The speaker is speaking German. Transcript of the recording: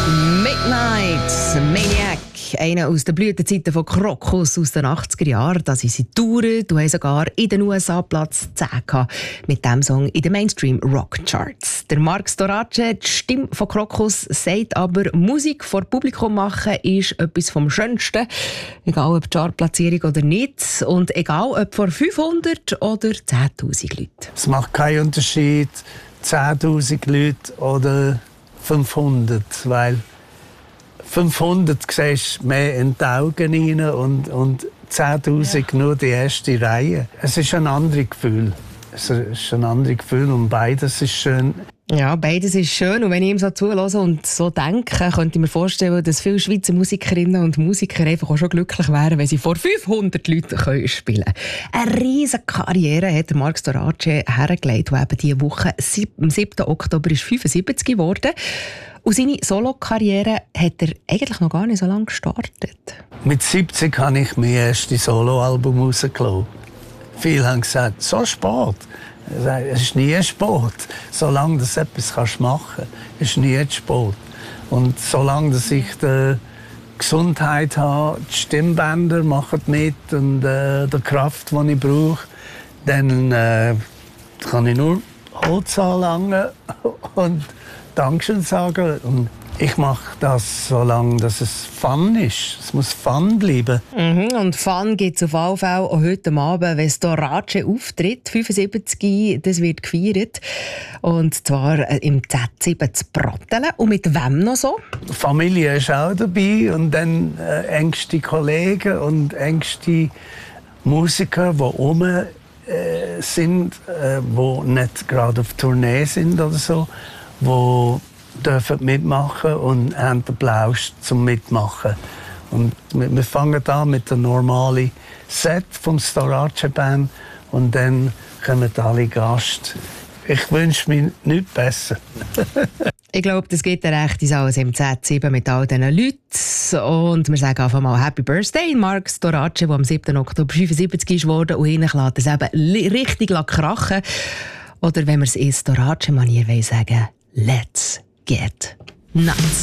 Midnight Maniac, einer aus den Blütenzeiten von Krokus aus den 80er Jahren. Da sind sie gedauert und haben sogar in den USA Platz 10 gehabt mit diesem Song in den Mainstream-Rock-Charts. Der Marc Storace, die Stimme von Krokus, sagt aber, Musik vor Publikum machen ist etwas vom Schönsten. Egal ob Chartplatzierung oder nicht. Und egal ob vor 500 oder 10'000 Leuten. Es macht keinen Unterschied, 10'000 Leute oder 500, weil 500 siehst du mehr in die Augen rein und 10'000 nur die erste Reihe. Es ist ein anderes Gefühl. Und beides ist schön. Ja, beides ist schön. Und wenn ich ihm so zuhöre und so denke, könnte ich mir vorstellen, dass viele Schweizer Musikerinnen und Musiker einfach auch schon glücklich wären, wenn sie vor 500 Leuten spielen können. Eine riesige Karriere hat Marc Storace hergelegt, der eben diese Woche, am 7. Oktober, ist 75 geworden. Und seine Solo-Karriere hat er eigentlich noch gar nicht so lange gestartet. Mit 70 habe ich mein erstes Soloalbum rausgelassen. Viele haben gesagt, so spät. Es ist nie spät. Solange du etwas machen kannst, ist nie spät. Und solange ich die Gesundheit habe, die Stimmbänder machen mit und die Kraft, die ich brauche, dann kann ich nur Holz anlangen und Dankeschön sagen. Und ich mache das so lange, dass es Fun ist. Es muss Fun bleiben. Und Fun gibt es auf jeden Fall auch heute Abend, wenn Storace auftritt. 75, das wird gefeiert. Und zwar im Z7 zu Brattelen. Und mit wem noch so? Die Familie ist auch dabei. Und dann engste Kollegen und engste Musiker, die rum sind, die nicht gerade auf Tournee sind oder so, die dürfen mitmachen und haben den Plausch zum Mitmachen. Und wir fangen an mit dem normalen Set vom Storace Band und dann kommen alle Gäste. Ich wünsche mir nichts besser. Ich glaube, das geht eine rechte Sache im Z7 mit all diesen Leuten. Und wir sagen einfach mal Happy Birthday Marc Storace, der am 7. Oktober 75 ist worden. Und ihnen lässt es eben richtig krachen. Oder wenn wir es in Storace-Manier sagen, let's get nuts.